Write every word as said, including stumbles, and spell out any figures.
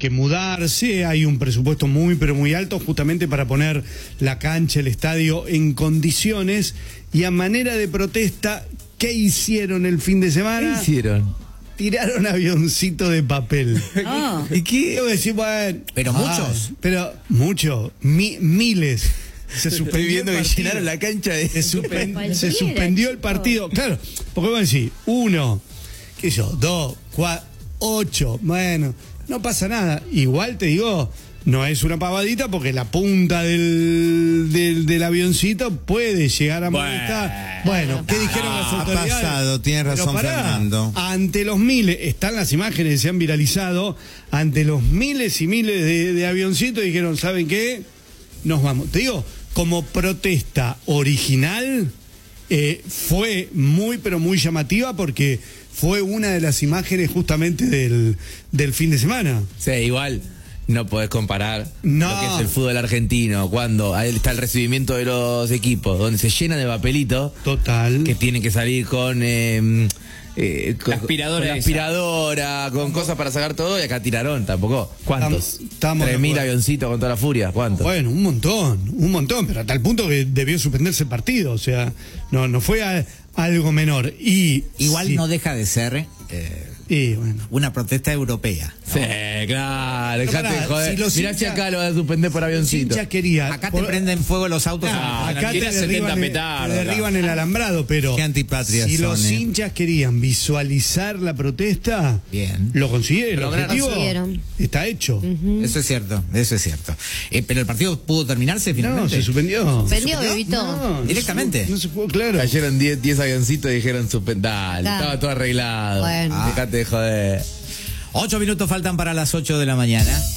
que mudarse, hay un presupuesto muy pero muy alto justamente para poner la cancha, el estadio en condiciones, y a manera de protesta, ¿qué hicieron el fin de semana? ¿Qué hicieron? Tiraron avioncitos de papel. Oh. ¿Y qué? Yo decir, bueno, pero ah, muchos. Pero muchos, mi, miles. Se Estoy viendo que llenaron la cancha de... Se, suspen, se suspendió el partido. Claro, porque vamos a decir, uno, qué sé yo, dos, cuatro, ocho, bueno, no pasa nada. Igual te digo, no es una pavadita porque la punta del, del, del avioncito puede llegar a molestar. Bueno, bueno, ¿qué dijeron no, las autoridades? Ha pasado, tiene razón pará, Fernando. Ante los miles, están las imágenes que se han viralizado, ante los miles y miles de, de avioncitos dijeron, ¿saben qué? Nos vamos. Te digo, como protesta original, eh, fue muy pero muy llamativa porque fue una de las imágenes justamente del, del fin de semana. Sí, igual no podés comparar no. lo que es el fútbol argentino cuando ahí está el recibimiento de los equipos, donde se llena de papelito. Total. Que tienen que salir con... Eh, Eh, con, la aspiradora, con, la aspiradora, con cosas para sacar todo, y acá tiraron tampoco. ¿Cuántos? Tres mil avioncitos con toda la furia. ¿Cuántos? Bueno, un montón, un montón, pero a tal punto que debió suspenderse el partido. O sea, no, no fue a, algo menor. Y igual sí. no deja de ser eh, y, bueno. una protesta europea, ¿no? Sí, claro, dejate de joder. Si Mirá si acá lo vas a suspender por avioncito. Quería, acá por... te prenden fuego los autos. Ah, no, acá te derriban, el, te derriban el alambrado, pero qué antipatrias si son, los eh. hinchas querían visualizar la protesta, bien, lo consiguieron. Lo el objetivo consiguieron. Está hecho. Uh-huh. Eso es cierto, eso es cierto. Eh, pero el partido pudo terminarse finalmente. No, se suspendió. Suspendió, ¿Se Bebito. No, directamente. No se pudo, claro. Cayeron diez avioncitos y dijeron suspender. Dale, Dale. estaba todo arreglado. Bueno. Ah. Dejate de joder. Ocho minutos faltan para las ocho de la mañana.